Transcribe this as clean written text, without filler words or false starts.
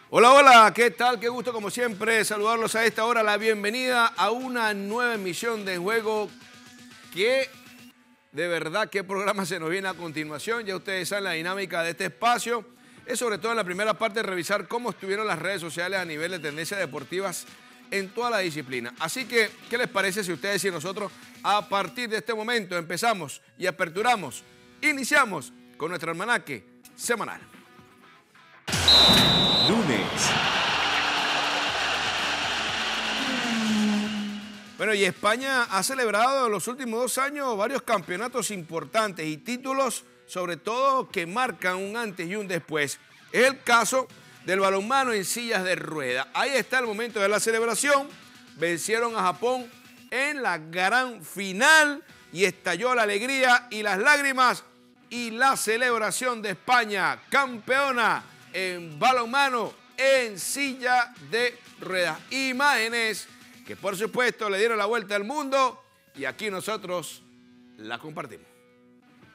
Hola, hola, ¿qué tal? Qué gusto como siempre saludarlos a esta hora. La bienvenida a una nueva emisión de Juego. Que de verdad, ¿qué programa se nos viene a continuación? Ya ustedes saben la dinámica de este espacio. Es sobre todo en la primera parte revisar cómo estuvieron las redes sociales a nivel de tendencias deportivas en toda la disciplina. Así que, ¿qué les parece si ustedes y nosotros a partir de este momento empezamos y aperturamos, iniciamos con nuestro almanaque semanal? Lunes. Bueno, y España ha celebrado en los últimos 2 años varios campeonatos importantes y títulos, sobre todo que marcan un antes y un después. Es el caso del balonmano en sillas de rueda. Ahí está el momento de la celebración. Vencieron a Japón en la gran final y estalló la alegría y las lágrimas y la celebración de España, campeona en balonmano en silla de ruedas. Imágenes que por supuesto le dieron la vuelta al mundo y aquí nosotros la compartimos.